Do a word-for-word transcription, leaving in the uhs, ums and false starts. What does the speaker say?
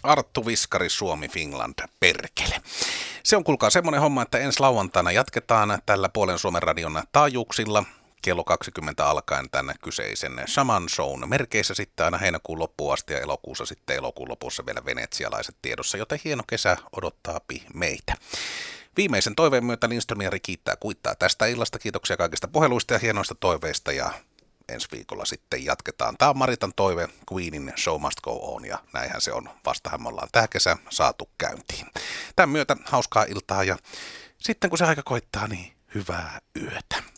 Arttu Viskari, Suomi, Finland, perkele. Se on kuulkaa semmoinen homma, että ensi lauantaina jatketaan tällä Puolen Suomen radion taajuuksilla. Kello kaksikymmentä alkaen tänne kyseisen Shaman Shown merkeissä sitten aina heinäkuun loppuun asti ja elokuussa sitten elokuun lopussa vielä venetsialaiset tiedossa, joten hieno kesä odottaapi meitä. Viimeisen toiveen myötä Lindström ja Jari kiittää kuittaa tästä illasta. Kiitoksia kaikista puheluista ja hienoista toiveista ja ensi viikolla sitten jatketaan. Tämä on Maritan toive, Queenin Show Must Go On ja näinhän se on. Vastahan me ollaan tämä kesä saatu käyntiin. Tämän myötä hauskaa iltaa ja sitten kun se aika koittaa, niin hyvää yötä.